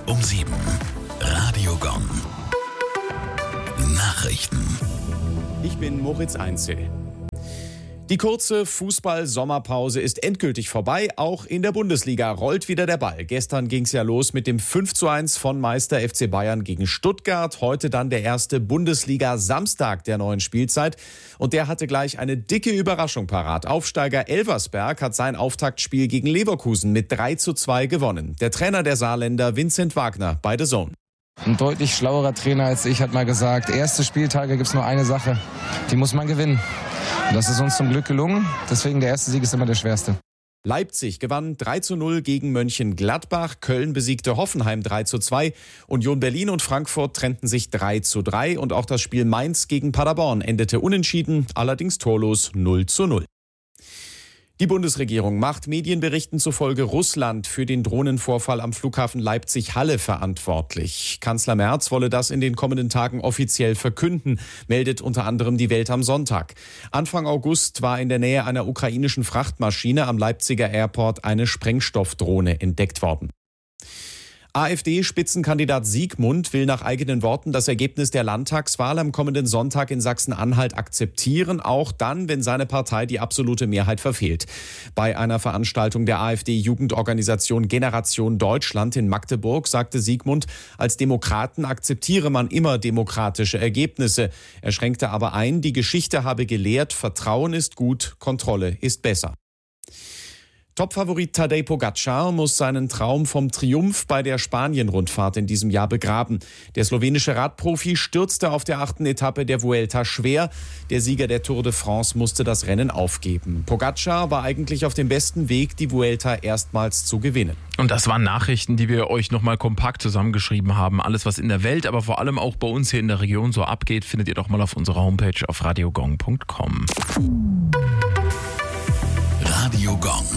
um 7. Radio Gong. Nachrichten. Ich bin Moritz Einzel. Die kurze Fußball-Sommerpause ist endgültig vorbei. Auch in der Bundesliga rollt wieder der Ball. Gestern ging es ja los mit dem 5:1 von Meister FC Bayern gegen Stuttgart. Heute dann der erste Bundesliga-Samstag der neuen Spielzeit. Und der hatte gleich eine dicke Überraschung parat. Aufsteiger Elversberg hat sein Auftaktspiel gegen Leverkusen mit 3:2 gewonnen. Der Trainer der Saarländer, Vincent Wagner, bei The Zone. Ein deutlich schlauerer Trainer als ich hat mal gesagt, erste Spieltage gibt es nur eine Sache, die muss man gewinnen. Und das ist uns zum Glück gelungen, deswegen der erste Sieg ist immer der schwerste. Leipzig gewann 3:0 gegen Mönchengladbach, Köln besiegte Hoffenheim 3:2, Union Berlin und Frankfurt trennten sich 3:3 und auch das Spiel Mainz gegen Paderborn endete unentschieden, allerdings torlos 0:0. Die Bundesregierung macht Medienberichten zufolge Russland für den Drohnenvorfall am Flughafen Leipzig-Halle verantwortlich. Kanzler Merz wolle das in den kommenden Tagen offiziell verkünden, meldet unter anderem die Welt am Sonntag. Anfang August war in der Nähe einer ukrainischen Frachtmaschine am Leipziger Airport eine Sprengstoffdrohne entdeckt worden. AfD-Spitzenkandidat Siegmund will nach eigenen Worten das Ergebnis der Landtagswahl am kommenden Sonntag in Sachsen-Anhalt akzeptieren, auch dann, wenn seine Partei die absolute Mehrheit verfehlt. Bei einer Veranstaltung der AfD-Jugendorganisation Generation Deutschland in Magdeburg sagte Siegmund, als Demokraten akzeptiere man immer demokratische Ergebnisse. Er schränkte aber ein, die Geschichte habe gelehrt, Vertrauen ist gut, Kontrolle ist besser. Topfavorit Tadej Pogačar muss seinen Traum vom Triumph bei der Spanien-Rundfahrt in diesem Jahr begraben. Der slowenische Radprofi stürzte auf der 8. Etappe der Vuelta schwer. Der Sieger der Tour de France musste das Rennen aufgeben. Pogačar war eigentlich auf dem besten Weg, die Vuelta erstmals zu gewinnen. Und das waren Nachrichten, die wir euch nochmal kompakt zusammengeschrieben haben. Alles, was in der Welt, aber vor allem auch bei uns hier in der Region so abgeht, findet ihr doch mal auf unserer Homepage auf radiogong.com. Radio Gong.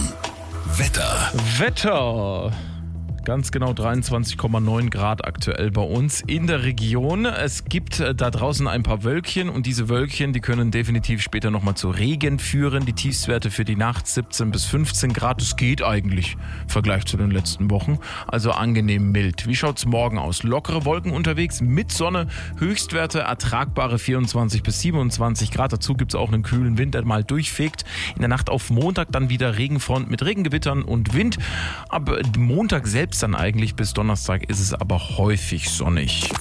Wetter. Ganz genau 23,9 Grad aktuell bei uns in der Region. Es gibt da draußen ein paar Wölkchen und diese Wölkchen, die können definitiv später nochmal zu Regen führen. Die Tiefstwerte für die Nacht 17 bis 15 Grad. Das geht eigentlich im Vergleich zu den letzten Wochen. Also angenehm mild. Wie schaut's morgen aus? Lockere Wolken unterwegs mit Sonne. Höchstwerte ertragbare 24 bis 27 Grad. Dazu gibt's auch einen kühlen Wind, der mal durchfegt. In der Nacht auf Montag dann wieder Regenfront mit Regengewittern und Wind. Ab Montag selbst dann eigentlich bis Donnerstag ist es aber häufig sonnig.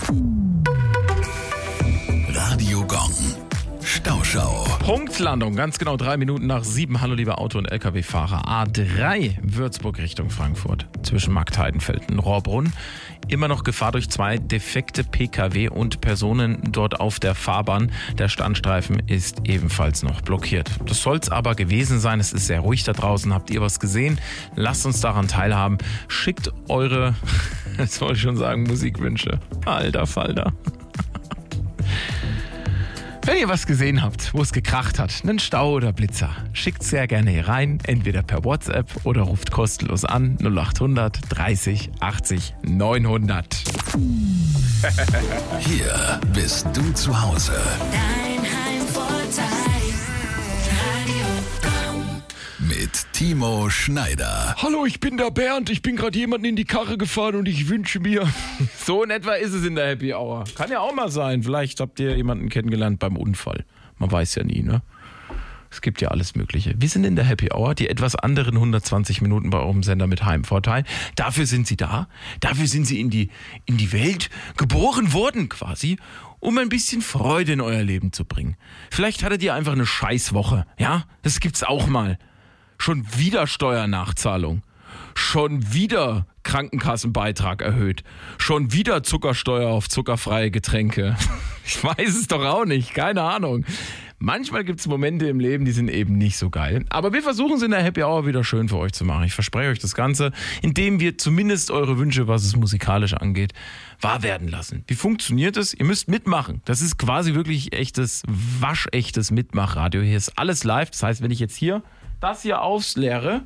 Radio Gong. Stauschau. Punktlandung, ganz genau 3 Minuten nach 7. Hallo liebe Auto- und LKW-Fahrer. A3 Würzburg Richtung Frankfurt. Zwischen Marktheidenfeld und Rohrbrunn. Immer noch Gefahr durch 2 defekte Pkw und Personen dort auf der Fahrbahn. Der Standstreifen ist ebenfalls noch blockiert. Das soll es aber gewesen sein. Es ist sehr ruhig da draußen. Habt ihr was gesehen? Lasst uns daran teilhaben. Schickt eure, jetzt wollte ich schon sagen, Musikwünsche. Alter Falter. Wenn ihr was gesehen habt, wo es gekracht hat, einen Stau oder Blitzer, schickt sehr gerne hier rein, entweder per WhatsApp oder ruft kostenlos an 0800 30 80 900. Hier bist du zu Hause. Dein Heimvorteil. Radio Gong. Mit Timo Schneider. Hallo, ich bin der Bernd. Ich bin gerade jemanden in die Karre gefahren und ich wünsche mir... So in etwa ist es in der Happy Hour. Kann ja auch mal sein. Vielleicht habt ihr jemanden kennengelernt beim Unfall. Man weiß ja nie, ne? Es gibt ja alles Mögliche. Wir sind in der Happy Hour, die etwas anderen 120 Minuten bei eurem Sender mit Heimvorteil. Dafür sind sie da. Dafür sind sie in die Welt geboren worden quasi, um ein bisschen Freude in euer Leben zu bringen. Vielleicht hattet ihr einfach eine Scheißwoche, ja? Das gibt's auch mal. Schon wieder Steuernachzahlung. Schon wieder Krankenkassenbeitrag erhöht. Schon wieder Zuckersteuer auf zuckerfreie Getränke. Ich weiß es doch auch nicht, keine Ahnung. Manchmal gibt es Momente im Leben, die sind eben nicht so geil. Aber wir versuchen es in der Happy Hour wieder schön für euch zu machen. Ich verspreche euch das Ganze, indem wir zumindest eure Wünsche, was es musikalisch angeht, wahr werden lassen. Wie funktioniert es? Ihr müsst mitmachen. Das ist quasi wirklich echtes, waschechtes Mitmachradio. Hier ist alles live. Das heißt, wenn ich jetzt hier das hier ausleere,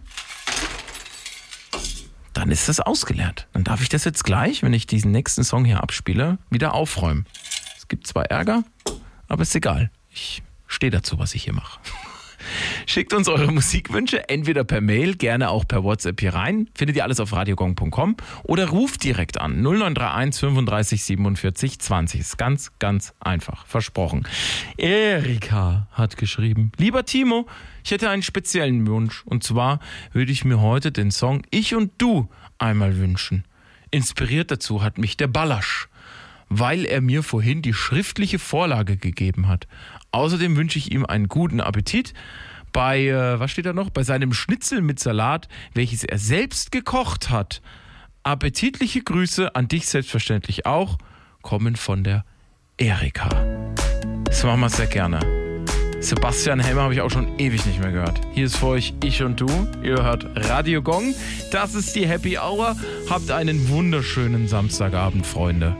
dann ist das ausgeleert. Dann darf ich das jetzt gleich, wenn ich diesen nächsten Song hier abspiele, wieder aufräumen. Es gibt zwar Ärger, aber ist egal. Ich stehe dazu, was ich hier mache. Schickt uns eure Musikwünsche entweder per Mail, gerne auch per WhatsApp hier rein. Findet ihr alles auf radiogong.com oder ruft direkt an 0931 35 47 20. Ist ganz, ganz einfach. Versprochen. Erika hat geschrieben: Lieber Timo, ich hätte einen speziellen Wunsch. Und zwar würde ich mir heute den Song Ich und Du einmal wünschen. Inspiriert dazu hat mich der Ballasch, weil er mir vorhin die schriftliche Vorlage gegeben hat. Außerdem wünsche ich ihm einen guten Appetit bei, was steht da noch? Bei seinem Schnitzel mit Salat, welches er selbst gekocht hat. Appetitliche Grüße an dich selbstverständlich auch, kommen von der Erika. Das machen wir sehr gerne. Sebastian Helmer habe ich auch schon ewig nicht mehr gehört. Hier ist für euch Ich und Du. Ihr hört Radio Gong. Das ist die Happy Hour. Habt einen wunderschönen Samstagabend, Freunde.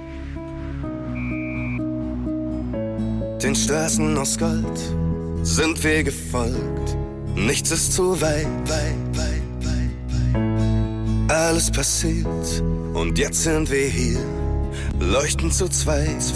Den Straßen aus Gold sind wir gefolgt. Nichts ist zu weit. Alles passiert und jetzt sind wir hier, leuchten zu zweit.